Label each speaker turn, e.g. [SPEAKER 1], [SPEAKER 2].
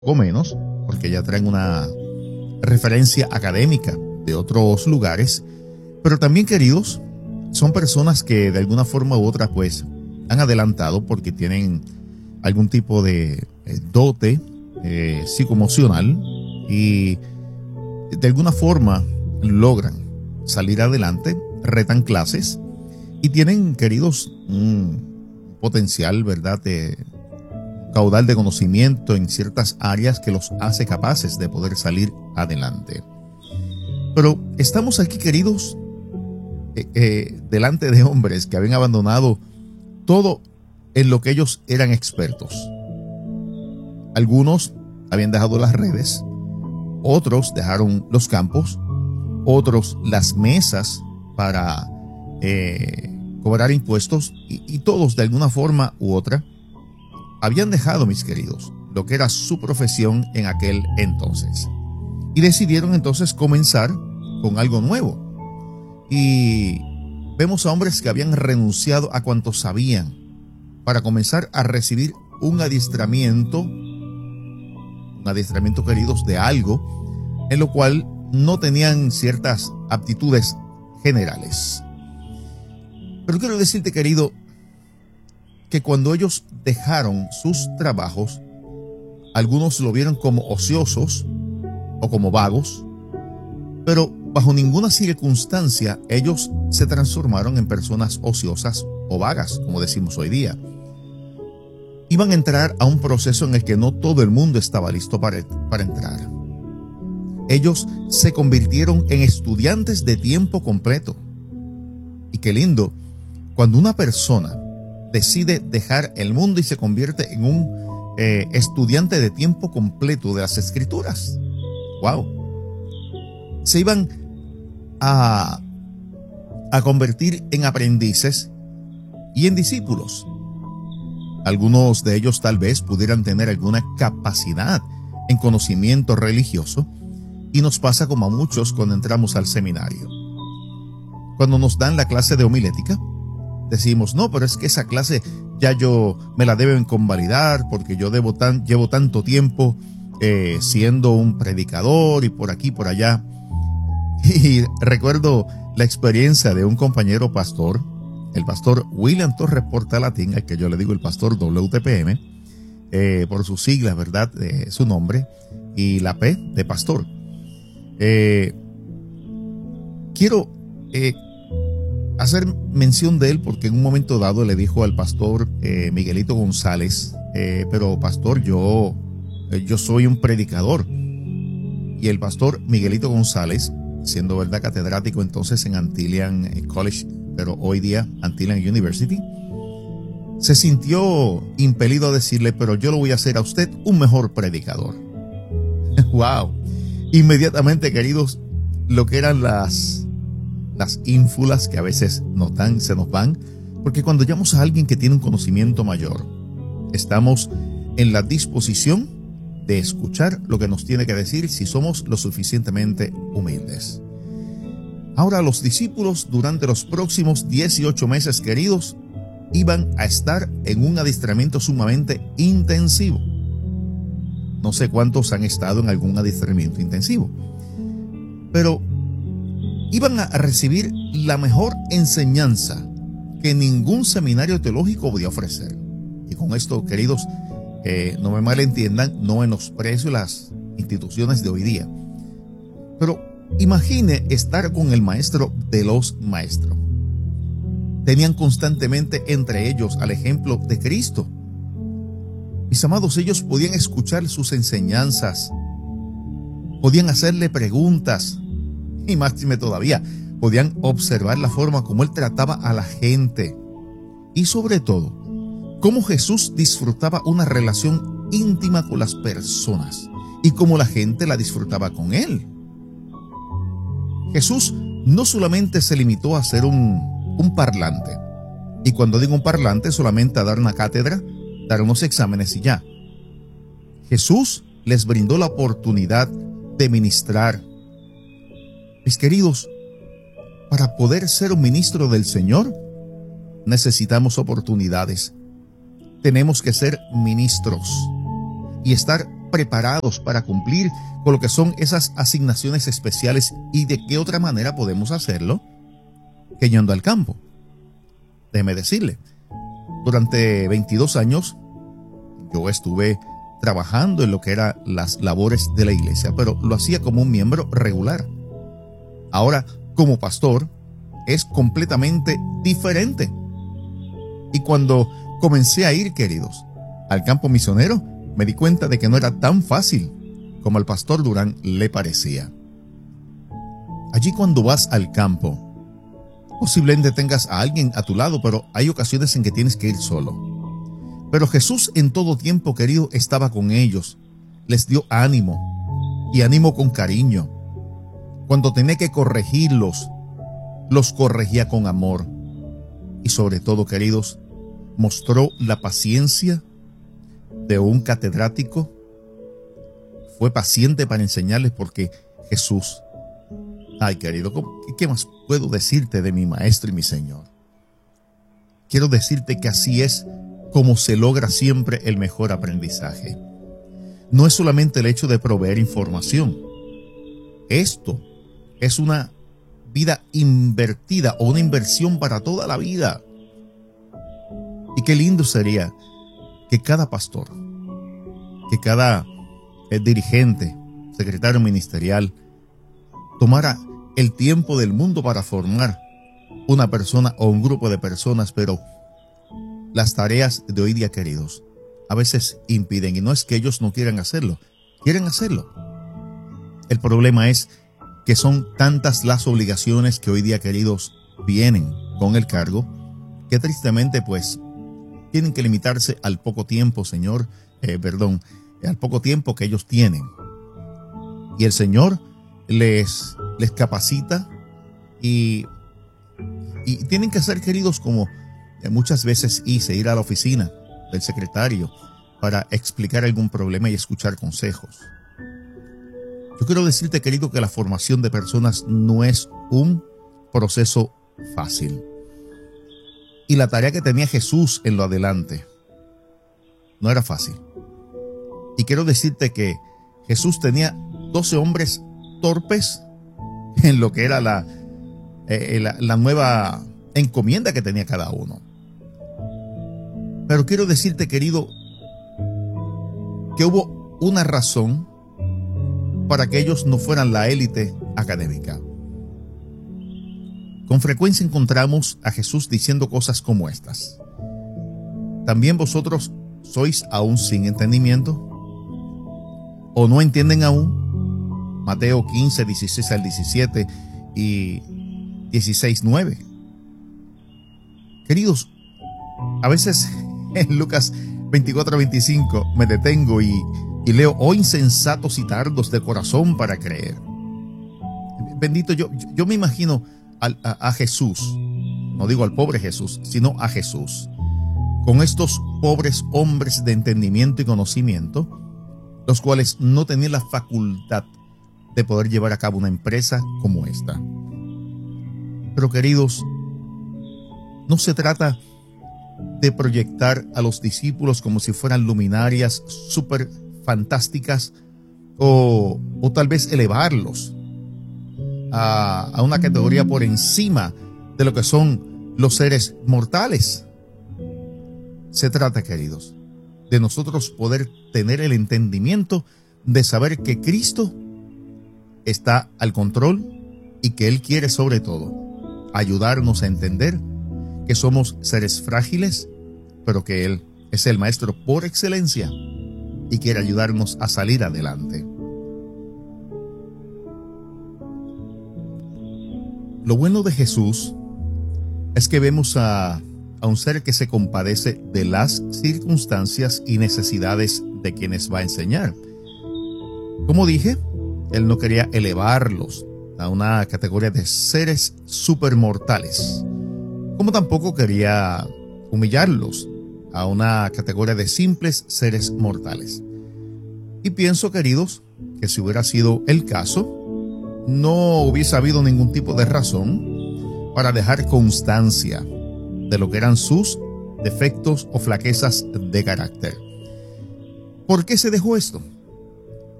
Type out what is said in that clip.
[SPEAKER 1] o menos, porque ya traen una referencia académica de otros lugares, pero también, queridos, son personas que de alguna forma u otra pues han adelantado porque tienen algún tipo de dote psicoemocional y de alguna forma logran salir adelante, retan clases y tienen, queridos, un potencial, ¿verdad?, de caudal de conocimiento en ciertas áreas que los hace capaces de poder salir adelante. Pero estamos aquí, queridos, delante de hombres que habían abandonado todo en lo que ellos eran expertos. Algunos habían dejado las redes, otros dejaron los campos, otros las mesas para cobrar impuestos y todos de alguna forma u otra habían dejado, mis queridos, lo que era su profesión en aquel entonces y decidieron entonces comenzar con algo nuevo. Y vemos a hombres que habían renunciado a cuanto sabían para comenzar a recibir un adiestramiento, queridos, de algo en lo cual no tenían ciertas aptitudes generales. Pero quiero decirte, querido, que cuando ellos dejaron sus trabajos, algunos lo vieron como ociosos o como vagos, pero bajo ninguna circunstancia ellos se transformaron en personas ociosas o vagas, como decimos hoy día. Iban a entrar a un proceso en el que no todo el mundo estaba listo para entrar. Ellos se convirtieron en estudiantes de tiempo completo. Y qué lindo, cuando una persona decide dejar el mundo y se convierte en un estudiante de tiempo completo de las Escrituras. ¡Wow! Se iban a convertir en aprendices y en discípulos. Algunos de ellos tal vez pudieran tener alguna capacidad en conocimiento religioso, y nos pasa como a muchos cuando entramos al seminario. Cuando nos dan la clase de homilética, decimos, no, pero es que esa clase ya me la deben convalidar porque yo llevo tanto tiempo siendo un predicador y por aquí, por allá. Y recuerdo la experiencia de un compañero pastor, el pastor William Torres Portalatín, al que yo le digo el pastor WTPM, por sus siglas, ¿verdad? Su nombre, y la P de pastor. Quiero hacer mención de él porque en un momento dado le dijo al pastor Miguelito González, pero pastor, yo soy un predicador. Y el pastor Miguelito González, siendo, ¿verdad?, catedrático entonces en Antilian College, pero hoy día Antilian University, se sintió impelido a decirle, pero yo lo voy a hacer a usted un mejor predicador. ¡Wow! Inmediatamente, queridos, lo que eran las ínfulas que a veces se nos van, porque cuando llamamos a alguien que tiene un conocimiento mayor, estamos en la disposición de escuchar lo que nos tiene que decir si somos lo suficientemente humildes. Ahora, los discípulos durante los próximos 18 meses, queridos, iban a estar en un adiestramiento sumamente intensivo. No sé cuántos han estado en algún adiestramiento intensivo, pero iban a recibir la mejor enseñanza que ningún seminario teológico podía ofrecer. Y con esto, queridos, no me malentiendan, no menosprecio las instituciones de hoy día, pero imagine estar con el maestro de los maestros. Tenían constantemente entre ellos al ejemplo de Cristo. Mis amados, ellos podían escuchar sus enseñanzas, podían hacerle preguntas y máxime todavía, podían observar la forma como él trataba a la gente y sobre todo, cómo Jesús disfrutaba una relación íntima con las personas y cómo la gente la disfrutaba con él. Jesús no solamente se limitó a ser un parlante, y cuando digo un parlante, solamente a dar una cátedra, dar unos exámenes y ya. Jesús les brindó la oportunidad de ministrar. Mis queridos, para poder ser un ministro del Señor, necesitamos oportunidades. Tenemos que ser ministros y estar preparados para cumplir con lo que son esas asignaciones especiales. ¿Y de qué otra manera podemos hacerlo que yendo al campo? Déjeme decirle, durante 22 años yo estuve trabajando en lo que eran las labores de la iglesia, pero lo hacía como un miembro regular. Ahora, como pastor, es completamente diferente. Y cuando comencé a ir, queridos, al campo misionero, me di cuenta de que no era tan fácil como al pastor Durán le parecía. Allí, cuando vas al campo, posiblemente tengas a alguien a tu lado, pero hay ocasiones en que tienes que ir solo. Pero Jesús en todo tiempo, querido, estaba con ellos. Les dio ánimo, y ánimo con cariño. Cuando tenía que corregirlos, los corregía con amor. Y sobre todo, queridos, mostró la paciencia de un catedrático. Fue paciente para enseñarles, porque Jesús, ay, querido, ¿qué más puedo decirte de mi maestro y mi Señor? Quiero decirte que así es como se logra siempre el mejor aprendizaje. No es solamente el hecho de proveer información. Esto es una vida invertida, o una inversión para toda la vida. Y qué lindo sería que cada pastor, que cada dirigente, secretario ministerial, tomara el tiempo del mundo para formar una persona o un grupo de personas, pero las tareas de hoy día, queridos, a veces impiden, y no es que ellos no quieran hacerlo, quieren hacerlo. El problema es que son tantas las obligaciones que hoy día, queridos, vienen con el cargo, que tristemente pues tienen que limitarse al poco tiempo, al poco tiempo que ellos tienen. Y el Señor les capacita y tienen que ser, queridos, como muchas veces ir a la oficina del secretario para explicar algún problema y escuchar consejos. Yo quiero decirte, querido, que la formación de personas no es un proceso fácil. Y la tarea que tenía Jesús en lo adelante no era fácil. Y quiero decirte que Jesús tenía 12 hombres torpes en lo que era la nueva encomienda que tenía cada uno. Pero quiero decirte, querido, que hubo una razón para que ellos no fueran la élite académica. Con frecuencia encontramos a Jesús diciendo cosas como estas: ¿también vosotros sois aún sin entendimiento? ¿O no entienden aún? Mateo 15, 16 al 17 y 16, 9. Queridos, a veces en Lucas 24, 25 me detengo y leo: oh insensatos y tardos de corazón para creer. Bendito, yo me imagino a Jesús, no digo al pobre Jesús, sino a Jesús, con estos pobres hombres de entendimiento y conocimiento, los cuales no tenían la facultad de poder llevar a cabo una empresa como esta. Pero, queridos, no se trata de proyectar a los discípulos como si fueran luminarias súper fantásticas, o tal vez elevarlos a una categoría por encima de lo que son los seres mortales. Se trata, queridos, de nosotros poder tener el entendimiento de saber que Cristo está al control y que Él quiere, sobre todo, ayudarnos a entender que somos seres frágiles, pero que Él es el Maestro por excelencia y quiere ayudarnos a salir adelante. Lo bueno de Jesús es que vemos a un ser que se compadece de las circunstancias y necesidades de quienes va a enseñar. Como dije, Él no quería elevarlos a una categoría de seres supermortales, como tampoco quería humillarlos a una categoría de simples seres mortales. Y pienso, queridos, que si hubiera sido el caso, no hubiese habido ningún tipo de razón para dejar constancia de lo que eran sus defectos o flaquezas de carácter. ¿Por qué se dejó esto?